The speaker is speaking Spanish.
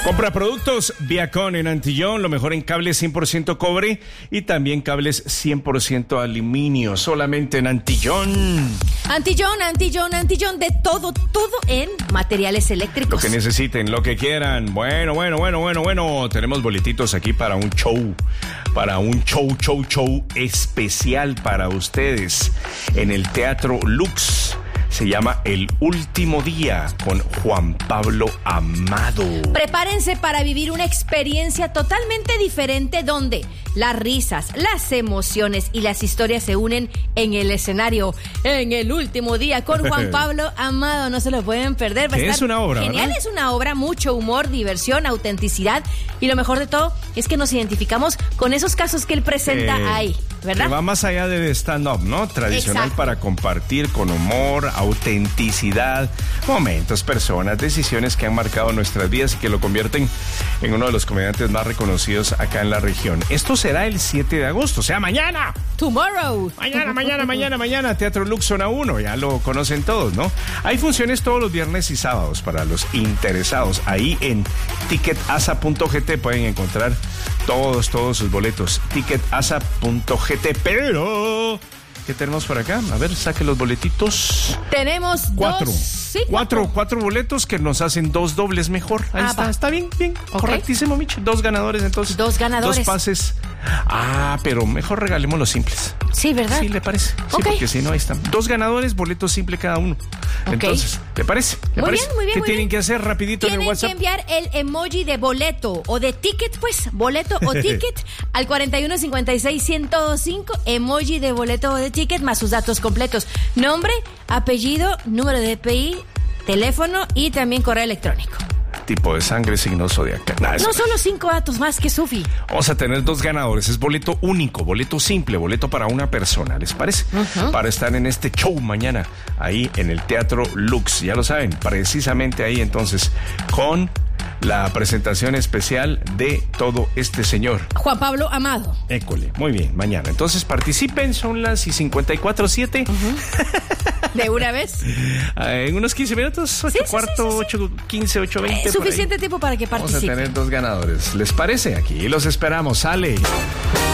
Compra productos Viacom en Antillón, lo mejor en cables 100% cobre y también cables 100% aluminio, solamente en Antillón. Antillón, de todo en materiales eléctricos. Lo que necesiten, lo que quieran. Bueno, tenemos boletitos aquí para un show especial para ustedes en el Teatro Lux. Se llama El Último Día con Juan Pablo Amado. Prepárense para vivir una experiencia totalmente diferente donde las risas, las emociones y las historias se unen en el escenario. En El Último Día con Juan Pablo Amado. No se lo pueden perder. Es una obra, genial, ¿verdad? Es una obra, mucho humor, diversión, autenticidad. Y lo mejor de todo es que nos identificamos con esos casos que él presenta ahí, ¿verdad? Que va más allá de stand-up, ¿no? Tradicional. Exacto. Para compartir con humor, autenticidad, momentos, personas, decisiones que han marcado nuestras vidas y que lo convierten en uno de los comediantes más reconocidos acá en la región. Esto será el 7 de agosto, o sea, mañana. Tomorrow. Mañana, Teatro Lux Zona 1, ya lo conocen todos, ¿no? Hay funciones todos los viernes y sábados para los interesados. Ahí en ticketasa.gt pueden encontrar todos sus boletos. Ticketasa.gt, pero... ¿qué tenemos por acá? A ver, saque los boletitos. Tenemos cuatro boletos que nos hacen dos dobles mejor. Ahí está bien. Okay. Correctísimo, Micho. 2 ganadores entonces. 2 ganadores. 2 pases. Pero mejor regalemos los simples. Sí, ¿verdad? Sí, ¿le parece? Sí, porque si no, ahí están. 2 ganadores, boletos simple cada uno. Okay. Entonces, ¿le parece? Muy bien. ¿Qué tienen que hacer rapidito en el WhatsApp? Tienen que enviar el emoji de boleto o de ticket, pues, boleto o ticket al 4156-105, emoji de boleto o de ticket, más sus datos completos. Nombre, apellido, número de DPI, teléfono y también correo electrónico. Tipo de sangre, signo zodiacal. No solo 5 datos más que Sufi. Vamos a tener 2 ganadores. Es boleto único, boleto simple, boleto para una persona, ¿les parece? Para estar en este show mañana, ahí en el Teatro Lux. Ya lo saben, precisamente ahí entonces, con la presentación especial de todo este señor Juan Pablo Amado. École, muy bien, mañana. Entonces participen, son las 54:07. ¿De una vez? En unos 15 minutos, 8:15, 8:20. Suficiente tiempo para que participen. Vamos a tener 2 ganadores. ¿Les parece? Aquí los esperamos. Sale.